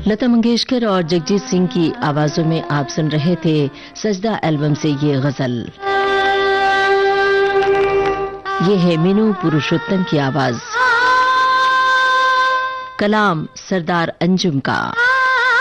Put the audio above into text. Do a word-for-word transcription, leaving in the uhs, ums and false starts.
लता मंगेशकर और जगजीत सिंह की आवाजों में आप सुन रहे थे सजदा एल्बम से ये गजल। ये है मीनू पुरुषोत्तम की आवाज, कलाम सरदार अंजुम का।